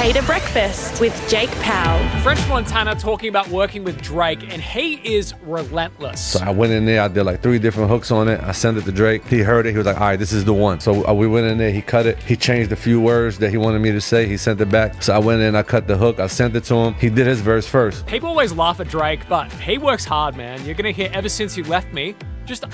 Hater Breakfast with Jake Powell. French Montana talking about working with Drake, and he is relentless. So I went in there, I did like 3 different hooks on it. I sent it to Drake. He heard it. He was like, all right, this is the one. So we went in there, he cut it. He changed a few words that he wanted me to say. He sent it back. So I went in, I cut the hook. I sent it to him. He did his verse first. People always laugh at Drake, but he works hard, man. You're going to hear Ever Since You Left Me, just